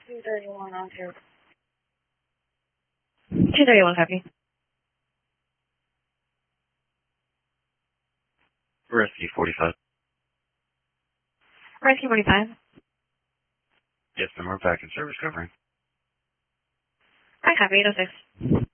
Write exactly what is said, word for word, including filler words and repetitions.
two thirty-one on two. two thirty-one, copy. Rescue forty-five. Rescue forty-five. Yes, ma'am, we're back in service covering. I copy eight oh six.